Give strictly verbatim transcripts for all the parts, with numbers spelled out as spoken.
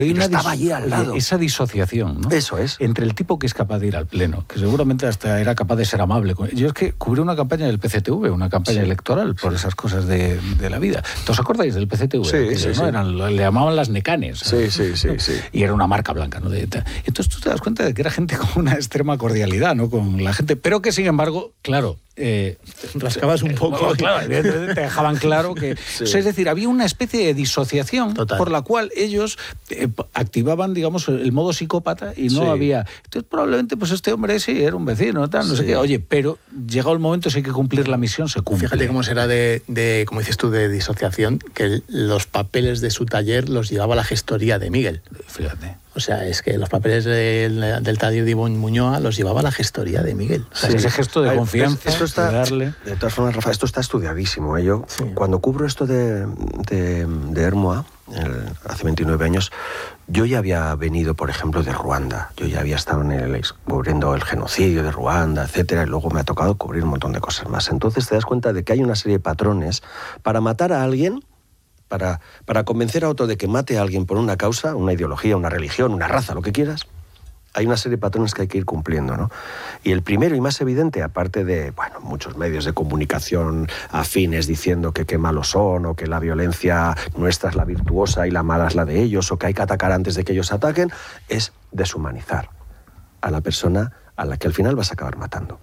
Pero estaba allí al lado. Esa disociación, ¿no? Eso es. Entre el tipo que es capaz de ir al pleno, que seguramente hasta era capaz de ser amable. Yo es que cubrí una campaña del P C T V, una campaña sí. electoral, por esas cosas de, de la vida. ¿Os acordáis del P C T V? Sí, que, sí, ¿no? sí. Eran, le llamaban las necanes. Sí, sí, sí, sí. Y era una marca blanca, ¿no? De, entonces tú te das cuenta de que era gente con una extrema cordialidad, ¿no? Con la gente, pero que sin embargo, claro... Eh, rascabas un poco. Bueno, claro, te dejaban claro que... Sí. O sea, es decir, había una especie de disociación Total. por la cual ellos eh, activaban, digamos, el modo psicópata y no sí. había... Entonces, probablemente, pues este hombre sí, era un vecino, tal, no sí. sé qué. Oye, pero llegado el momento, si hay que cumplir la misión, se cumple. Fíjate cómo será de, de, como dices tú, de disociación, que los papeles de su taller los llevaba la gestoría de Miguel. Fíjate. O sea, es que los papeles del, del taller de Ivonne Muñoa los llevaba la gestoría de Miguel. O sea, sí, ese gesto de confianza, esto está, de darle... De todas formas, Rafa, esto está estudiadísimo. ¿eh? Yo, sí. cuando cubro esto de, de, de Hermoa, el, hace veintinueve años, yo ya había venido, por ejemplo, de Ruanda. Yo ya había estado en el, cubriendo el genocidio de Ruanda, etcétera, y luego me ha tocado cubrir un montón de cosas más. Entonces te das cuenta de que hay una serie de patrones para matar a alguien... Para, para convencer a otro de que mate a alguien por una causa, una ideología, una religión, una raza, lo que quieras, hay una serie de patrones que hay que ir cumpliendo, ¿no? Y el primero y más evidente, aparte de, bueno, muchos medios de comunicación afines diciendo que qué malos son, o que la violencia nuestra es la virtuosa y la mala es la de ellos, o que hay que atacar antes de que ellos ataquen, es deshumanizar a la persona a la que al final vas a acabar matando.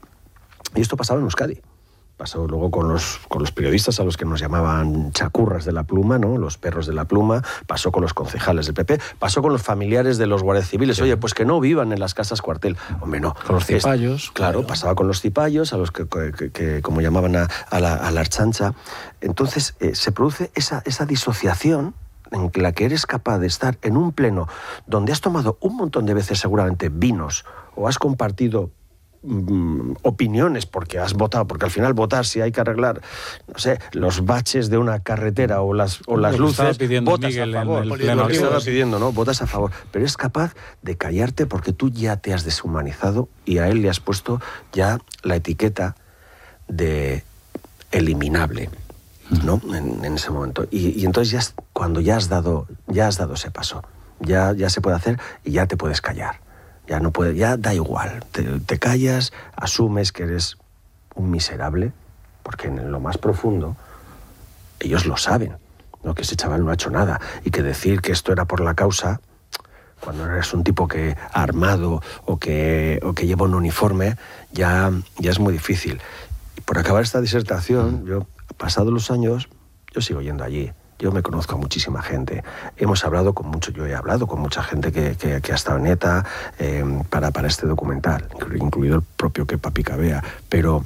Y esto pasaba en Euskadi. Pasó luego con los, con los periodistas a los que nos llamaban chacurras de la pluma, ¿no? Los perros de la pluma, pasó con los concejales del P P, pasó con los familiares de los guardias civiles. Sí. Oye, pues que no vivan en las casas cuartel. Hombre, no. Con los cipayos. Es, claro, claro, pasaba con los cipayos, a los que, que, que, que como llamaban a, a, la, a la Archancha. Entonces eh, se produce esa, esa disociación en la que eres capaz de estar en un pleno donde has tomado un montón de veces seguramente vinos o has compartido opiniones porque has votado, porque al final votar si hay que arreglar, no sé, los baches de una carretera o las, o las luces, votas Miguel a favor, en el pleno, lo que estaba pidiendo, ¿no? Votas a favor, pero es capaz de callarte porque tú ya te has deshumanizado y a él le has puesto ya la etiqueta de eliminable, ¿no? En, en ese momento. Y, y entonces ya cuando ya has dado, ya has dado ese paso, ya, ya se puede hacer y ya te puedes callar. Ya no puede, ya da igual, te, te callas, asumes que eres un miserable, porque en lo más profundo ellos lo saben, ¿no? Que ese chaval no ha hecho nada y que decir que esto era por la causa, cuando eres un tipo que armado o que, o que lleva un uniforme, ya, ya es muy difícil. Y por acabar esta disertación, yo, pasados los años, yo sigo yendo allí. Yo me conozco a muchísima gente. Hemos hablado con mucho, yo he hablado con mucha gente que, que, que ha estado en ETA eh, para, para este documental, incluido el propio Kepa Picabea. Pero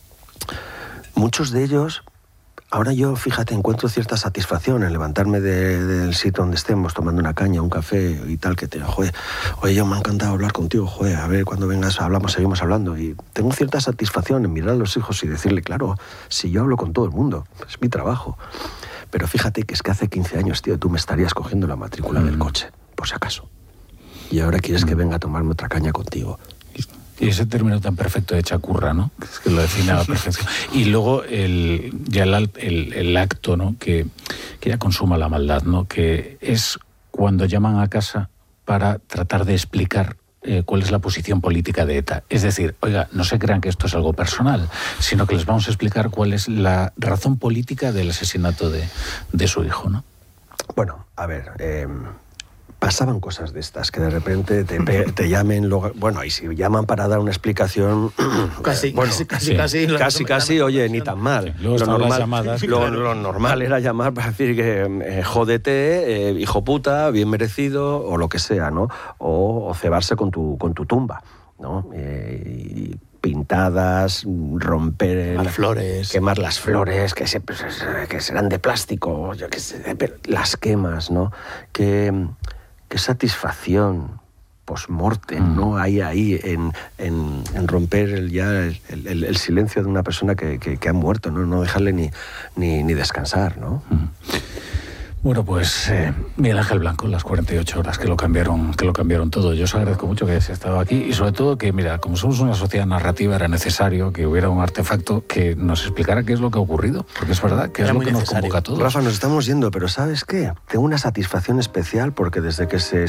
muchos de ellos, ahora yo, fíjate, encuentro cierta satisfacción en levantarme de, del sitio donde estemos, tomando una caña, un café y tal, que te digo, joder, oye, yo me ha encantado hablar contigo, joder, a ver, cuando vengas hablamos, seguimos hablando. Y tengo cierta satisfacción en mirar a los hijos y decirle, claro, si yo hablo con todo el mundo, es mi trabajo. Pero fíjate que es que hace quince años, tío, tú me estarías cogiendo la matrícula mm. del coche, por si acaso. Y ahora quieres mm. que venga a tomarme otra caña contigo. Y ese término tan perfecto de chacurra, ¿no? Es que lo define a la perfección. Y luego el, ya el, el, el acto, ¿no? Que, que ya consuma la maldad, ¿no? Que es cuando llaman a casa para tratar de explicar Eh, cuál es la posición política de ETA. Es decir, oiga, no se crean que esto es algo personal, sino que les vamos a explicar cuál es la razón política del asesinato de, de su hijo, ¿no? Bueno, a ver, eh, pasaban cosas de estas, que de repente te, te llamen, lo, bueno, y si llaman para dar una explicación... Casi, eh, bueno, casi, casi, sí, casi, casi, casi, oye, ni tan mal. Sí, luego lo, normal, llamadas, lo, claro. lo normal era llamar para decir que eh, jódete, eh, hijo puta, bien merecido, o lo que sea, ¿no? O, o cebarse con tu, con tu tumba, ¿no? Eh, y, pintadas, romper las flores, quemar las flores que, se, que serán de plástico, yo qué sé, pero las quemas, ¿no? Qué, qué satisfacción post-mortem, mm. ¿no? Hay ahí en, en, en romper el, ya el, el, el silencio de una persona que, que, que ha muerto, ¿no? No dejarle ni, ni, ni descansar, ¿no? Mm. Bueno, pues eh, Miguel Ángel Blanco, las cuarenta y ocho horas que lo cambiaron, que lo cambiaron todo. Yo os agradezco mucho que hayáis estado aquí y sobre todo que, mira, como somos una sociedad narrativa, era necesario que hubiera un artefacto que nos explicara qué es lo que ha ocurrido, porque es verdad que era es lo que necesario. Nos convoca a todos. Rafa, nos estamos yendo, pero ¿sabes qué? Tengo una satisfacción especial porque desde que se